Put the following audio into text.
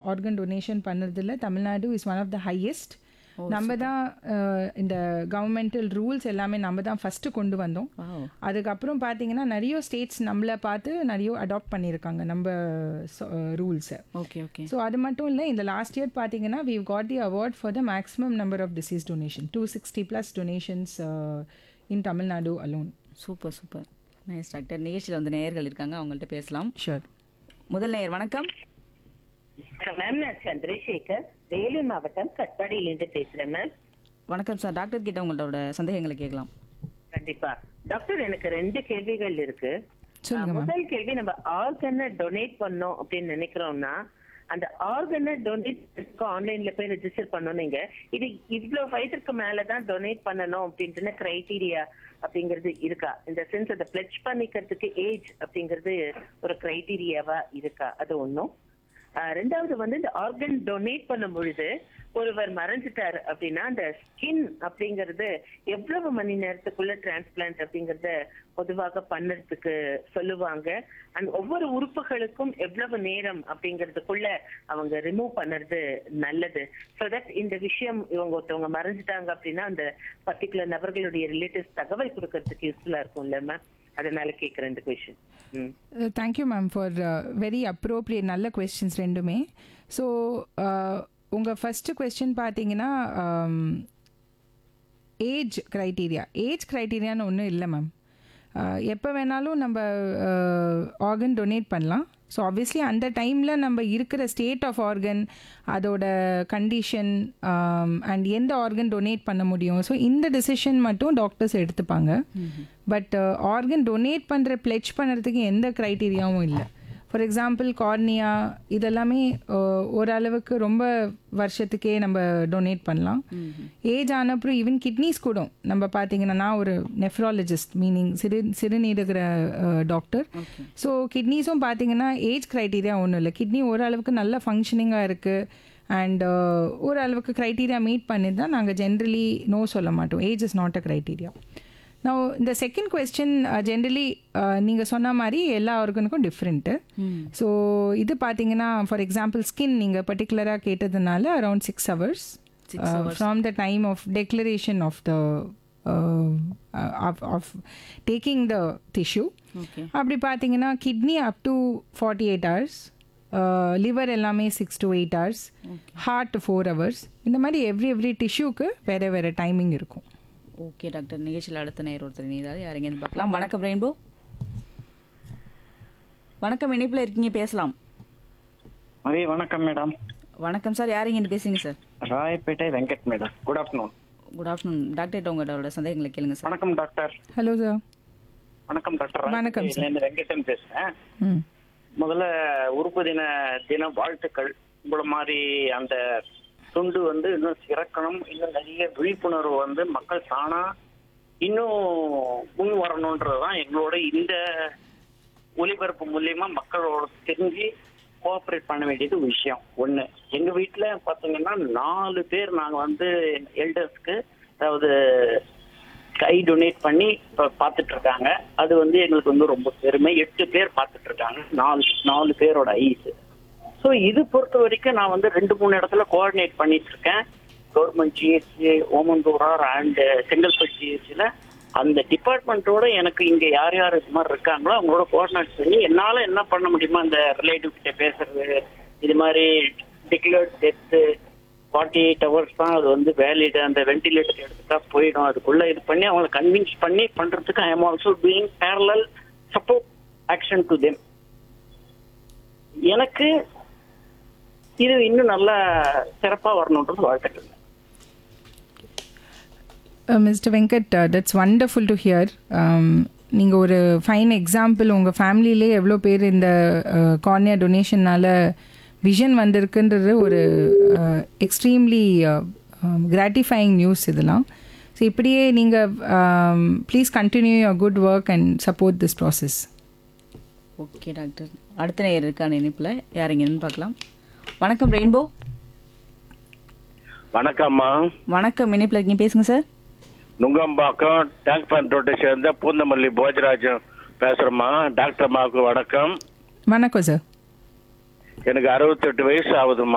Organ donation பண்ணுறதுல Tamil Nadu is one of the highest. நம்ம தான் இந்த கவர்மெண்டல் ரூல்ஸ் எல்லாமே நம்ம தான் ஃபஸ்ட்டு கொண்டு வந்தோம். அதுக்கப்புறம் பார்த்தீங்கன்னா நிறைய ஸ்டேட்ஸ் நம்மளை பார்த்து நிறைய அடாப்ட் பண்ணியிருக்காங்க நம்ம ரூல்ஸை. Okay okay. ஸோ அது மட்டும் இல்லை, இந்த லாஸ்ட் இயர் பார்த்தீங்கன்னா we've got the award for the maximum number of deceased donation, 260+ donations in Tamil Nadu alone. Super super, nice doctor. நிகழ்ச்சியில் வந்து நேயர்கள் இருக்காங்க, அவங்கள்ட்ட பேசலாம். ஷூர். முதல் நேயர் வணக்கம். மேம், நான் சந்திரசேகர், வேலூர் மாவட்டம் கட்பாடியிலிருந்து பேசுறேன் மேம். வணக்கம் சார். டாக்டர் கிட்ட உங்களோட சந்தேகங்களை கேட்கலாம். கண்டிப்பா டாக்டர், எனக்கு 2 கேள்விகள் இருக்கு. முதல் கேள்வி, நம்ம ஆர்கனை டொனேட் பண்ணோம் அப்படின்னு நினைக்கிறோம்னா அந்த ஆர்கனை டொனேட் ஆன்லைன்ல போய் ரெஜிஸ்டர் பண்ணோம். இது இவ்வளவு வயதுக்கு மேலதான் டொனேட் பண்ணணும் அப்படின்ற கிரைட்டீரியா அப்படிங்கிறது இருக்கா? இந்த சென்ஸ் அதை பிளட்ஜ் பண்ணிக்கிறதுக்கு ஏஜ் அப்படிங்கிறது ஒரு கிரைட்டீரியாவா இருக்கா? அது ஒண்ணும். ரெண்டாவது வந்து இந்த ஆர்கன் டொனேட் பண்ணும் பொழுது ஒருவர் மறைஞ்சிட்டாரு அப்படின்னா அந்த ஸ்கின் அப்படிங்கறது எவ்வளவு மணி நேரத்துக்குள்ள டிரான்ஸ்பிளான்ட் அப்படிங்கறத பொதுவாக பண்ணறதுக்கு சொல்லுவாங்க. அண்ட் ஒவ்வொரு உறுப்புகளுக்கும் எவ்வளவு நேரம் அப்படிங்கறதுக்குள்ள அவங்க ரிமூவ் பண்ணறது நல்லது. ஸோ தட் இந்த விஷயம் இவங்க ஒருத்தவங்க மறைஞ்சிட்டாங்க அப்படின்னா அந்த பர்டிகுலர் நபர்களுடைய ரிலேட்டிவ்ஸ் தகவல் கொடுக்கறதுக்கு யூஸ்ஃபுல்லா இருக்கும் இல்ல மேம்? அதனால கேட்குறேன் இந்த question. Thank you ma'am for very appropriate நல்ல கொஸ்டின்ஸ் ரெண்டுமே. ஸோ உங்கள் ஃபஸ்ட்டு கொஸ்டின் பார்த்தீங்கன்னா ஏஜ் க்ரைட்டீரியான்னு ஒன்றும் இல்லை மேம். எப்போ வேணாலும் நம்ம ஆர்கன் டொனேட் பண்ணலாம். ஸோ ஆப்வியஸ்லி அந்த டைமில் நம்ம இருக்கிற ஸ்டேட் ஆஃப் ஆர்கன், அதோட கண்டிஷன் அண்ட் எந்த ஆர்கன் டொனேட் பண்ண முடியும், ஸோ இந்த டெசிஷன் மட்டும் டாக்டர்ஸ் எடுத்துப்பாங்க. பட் ஆர்கன் டொனேட் பண்ணுற பிளெட்ஜ் பண்ணுறதுக்கு எந்த க்ரைட்டீரியாவும் இல்லை. ஃபார் எக்ஸாம்பிள் கார்னியா இதெல்லாமே ஓரளவுக்கு ரொம்ப வருஷத்துக்கே நம்ம டொனேட் பண்ணலாம். ஏஜ் ஆனப்புறம் ஈவன் கிட்னிஸ் கூட நம்ம பார்த்தீங்கன்னா, நான் ஒரு நெஃப்ராலஜிஸ்ட், மீனிங் சிறுநீரக டாக்டர். ஸோ கிட்னிஸும் பார்த்தீங்கன்னா ஏஜ் க்ரைட்டீரியா ஒன்றும் இல்லை. கிட்னி ஓரளவுக்கு நல்ல ஃபங்க்ஷனிங்காக இருக்குது அண்ட் ஓரளவுக்கு க்ரைட்டீரியா மீட் பண்ணி தான் நாங்கள் ஜென்ரலி நோ சொல்ல மாட்டோம். Age is not a criteria. நான் இந்த செகண்ட் கொஸ்டின் ஜென்ரலி நீங்கள் சொன்ன மாதிரி எல்லா ஆர்கனுக்கும் டிஃப்ரெண்ட்டு. ஸோ இது பார்த்தீங்கன்னா ஃபார் எக்ஸாம்பிள் ஸ்கின் நீங்கள் பர்டிகுலராக கேட்டதுனால around 6 hours from the time of declaration of the of taking the tissue. அப்படி பார்த்தீங்கன்னா kidney up to 48 hours, liver எல்லாமே 6 to 8 hours, ஹார்ட் 4 hours. இந்த மாதிரி எவ்ரி டிஷ்யூக்கு வேறு வேறு டைமிங் இருக்கும். Okay doctor. நிகழ்ச்சியில் அடுத்த நேரம் ஒருத்தர் நீதாவது யாருங்கன்னு பார்க்கலாம். வணக்கம் ரெயின்போ. வணக்கம், இணைப்பில் இருக்கீங்க, பேசலாம். வணக்கம் மேடம். வணக்கம் சார். யாருங்கன்னு பேசுங்க sir? Royapettah Venkat madam. Good afternoon. Good afternoon doctor. உங்களோட சந்தேகங்களை கேளுங்க சார். வணக்கம் டாக்டர். Hello sir. வணக்கம் டாக்டர். வணக்கம் சார். வெங்கடன் பேசுறேன். முதல்ல உறுப்பு தின வாழ்த்துக்கள். உங்களை மாதிரி அந்த துண்டு வந்து இன்னும் சிறக்கணும், இன்னும் நிறைய விழிப்புணர்வு வந்து மக்கள் தானா இன்னும் முன் வரணுன்றதுதான் எங்களோட இந்த ஒளிபரப்பு மூலியமா மக்களோட தெரிஞ்சு கோஆபரேட் பண்ண வேண்டியது விஷயம். ஒண்ணு, எங்க வீட்டுல பாத்தீங்கன்னா 4 பேர் நாங்க வந்து எல்டர்ஸ்க்கு, அதாவது கை டொனேட் பண்ணி இப்ப பாத்துட்டு இருக்காங்க. அது வந்து எங்களுக்கு வந்து ரொம்ப பெருமை. 8 பேர் பாத்துட்டு இருக்காங்க, 4 பேரோட ஐஸ். ஸோ இது பொறுத்த வரைக்கும் நான் வந்து 2-3 இடத்துல கோஆர்டினேட் பண்ணிட்டு இருக்கேன். Government GHC, Omandurar and Chengalpattu ஜிஹெச்சில் அந்த டிபார்ட்மெண்ட்டோட எனக்கு இங்க யார் யார் இது மாதிரி இருக்காங்களோ அவங்களோட கோஆர்டினேட் பண்ணி என்னால என்ன பண்ண முடியுமோ அந்த ரிலேட்டிவ் கிட்ட பேசுறது, இது மாதிரி டிக்ளேர்ட் டெத்து 48 hours தான் அது வந்து வேலிட், அந்த வென்டிலேட்டர் எடுத்துட்டா போயிடும், அதுக்குள்ள இது பண்ணி அவங்களை கன்வின்ஸ் பண்ணி பண்றதுக்கு I am also doing parallel support action to them. எனக்கு இது இன்னும் நல்லா சிறப்பாக வரணுன்றது வாழ்த்துக்கள். Mister Venkat, that's wonderful to hear. நீங்கள் ஒரு ஃபைன் எக்ஸாம்பிள். உங்கள் ஃபேமிலியிலே எவ்வளோ பேர் இந்த கார்னியா டொனேஷனால் விஷன் வந்திருக்குன்றது ஒரு எக்ஸ்ட்ரீம்லி கிராட்டிஃபைங் நியூஸ் இதெல்லாம். ஸோ இப்படியே நீங்கள் please continue your good work and support this process. Okay doctor. அடுத்த நேரம் இருக்கான இணைப்பில் யாருங்கன்னு பார்க்கலாம். வணக்கம் ரெயின்போ. வணக்கம்மா. வணக்கம், இணைப்பில் இருக்கீங்க, பேசுங்க சார். நுங்கம்பாக்கம் டேங்க் பேண்ட் ரோட்டை சேர்ந்த பூந்தமல்லி போஜராஜன் பேசுகிறேம்மா. டாக்டர் அம்மாவுக்கு வணக்கம். வணக்கம் சார். எனக்கு 68 வயசு ஆகுதும்மா.